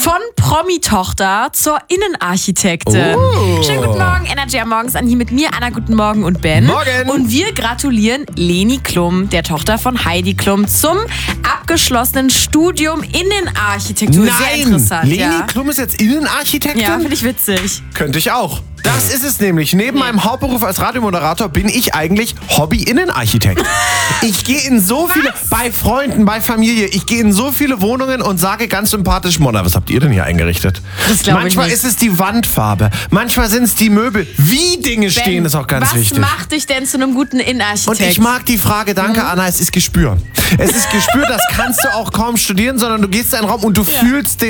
Von Promi-Tochter zur Innenarchitektin. Schönen guten Morgen, Energy am Morgens an hier mit mir, Anna, guten Morgen und Ben. Morgen. Und wir gratulieren Leni Klum, der Tochter von Heidi Klum, zum abgeschlossenen Studium Innenarchitektur. Sehr interessant. Leni Klum ist jetzt Innenarchitektin? Ja, finde ich witzig. Könnte ich auch. Das ist es nämlich. Neben meinem Hauptberuf als Radiomoderator bin ich eigentlich Hobby-Innenarchitekt. Ich gehe in so viele, bei Freunden, bei Familie, ich gehe in so viele Wohnungen und sage ganz sympathisch, Mona, was habt ihr denn hier eingerichtet? Das glaube ich Manchmal nicht. ist es die Wandfarbe, manchmal sind es die Möbel. Wie Dinge stehen, ist auch ganz wichtig. Was macht dich denn zu einem guten Innenarchitekt? Und ich mag die Frage, danke Anna, es ist Gespür. Es ist Gespür, das kannst du auch kaum studieren, sondern du gehst in einen Raum und du fühlst den